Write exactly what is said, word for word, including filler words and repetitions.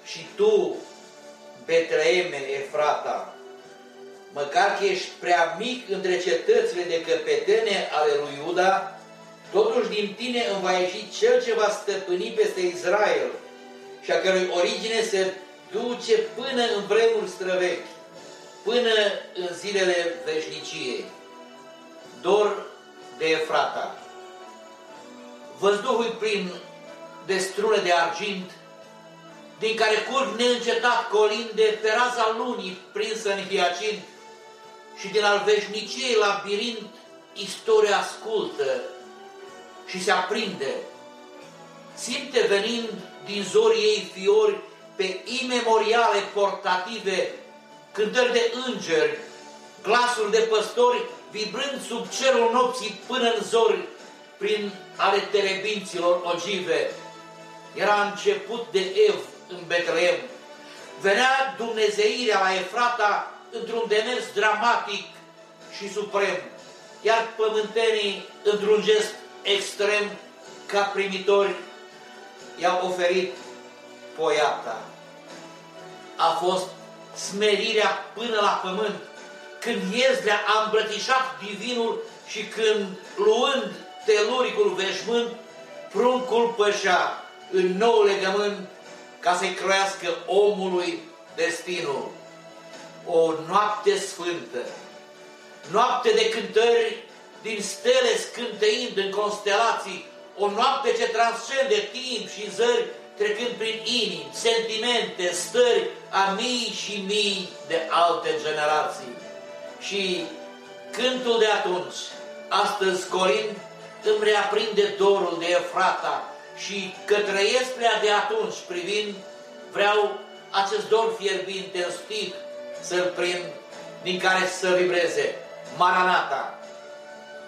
Și tu, Betleeme, Efrata, măcar că ești prea mic între cetățile de căpetene ale lui Iuda, totuși din tine îmi va ieși cel ce va stăpâni peste Israel și a cărui origine se duce până în vremuri străvechi, până în zilele veșniciei. Dor de Efrata. Văzduhul plin de strune de argint, din care curg neîncetat colinde pe raza lunii prinsă în hiacint, și din al veșniciei labirint istoria ascultă și se aprinde. Simte venind din zorii ei fiori pe imemoriale portative, cântări de îngeri, glasuri de păstori, vibrând sub cerul nopții până în zori, prin ale terebinților ogive. Era început de Ev în Betleem. Venea dumnezeirea la Efrata într-un demers dramatic și suprem, iar pământenii, într-un gest extrem, ca primitori, i-au oferit poiata. A fost smerirea până la pământ, când Iezdrea a îmbrățișat divinul și când, luând teluricul veșmânt, pruncul pășea în nou legământ ca să-i croiască omului destinul. O noapte sfântă, noapte de cântări din stele scânteind în constelații, o noapte ce transcende timp și zări, trecând prin inimi, sentimente, stări a mii și mii de alte generații. Și cântul de atunci, astăzi colind, îmi reaprinde dorul de Efrata și că trăiesc prea de atunci privind, vreau acest dor fierbinte în stih să-l prind, din care să vibreze Maranata,